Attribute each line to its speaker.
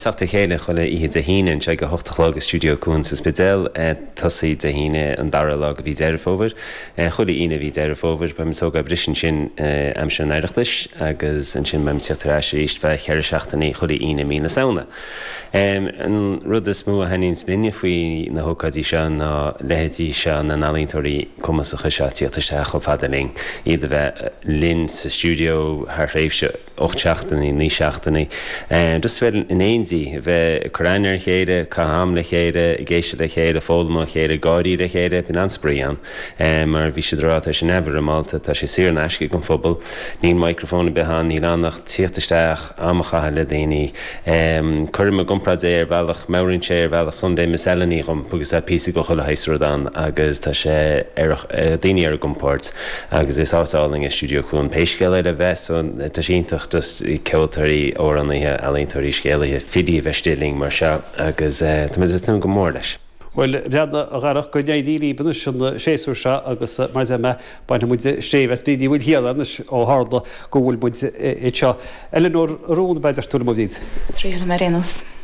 Speaker 1: Sagte chéile chuile ihe de híine se go hochtachlágus studio cún sa spedal tosaí de híine an dara lá a bhí deirfóver. Chula ine bhí deirfóver, ba so go brisin sin am se neireachtas agus an sin mem setarrá ríist bheith cheir seachtaí chula ine mína saona. An rud is mú a henins linne faoi na hócadí se ná lehetí se na nalíntóirí cumas a chuisetíota se go fadaling. Iad a bheith lin sa studio haar réifse 8 seachtaí, 9 seachtaí. Dus fel in éondí bheith choráinear chéide, caham le chéide, géise le chéide, fólma chéide, gáirí le chéide, bin anspraían. Mar bhí sé drátá sé nebhar a Malta, tá sé sír an eisce gon fphobal, níl microfóna behan, níl annach tíochtaisteach amachathe le daoine. Cuirim a gomprad é bhealach maurin sé bhealach Sunday miscellany gom bugus a písa go chula heisrodán agus tá sé daoine ar a gomport agus is ásáling i studio chun péiscéile le bheith, so tá sé intach dus ceoltarí órannaithe alíntarí scéalaithe fidí bheitstilling mar se agus tá is go mór leis.
Speaker 2: Well, readna a garach go neidíí bunus sin séú se agus mar me bainna mu séhs bídí bhfuil hialan ó hála go bhfuil mu seo. Eleanor Rún beidir túna módíd.
Speaker 3: Trí mar rénas.